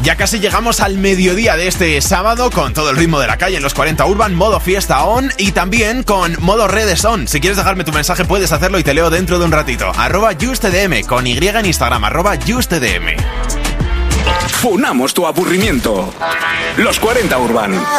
Ya casi llegamos al mediodía de este sábado con todo el ritmo de la calle en los 40 Urban, modo fiesta on y también con modo redes on. Si quieres dejarme tu mensaje puedes hacerlo y te leo dentro de un ratito. @justdm con Y en Instagram, @justdm. Funamos tu aburrimiento. Los 40 Urban.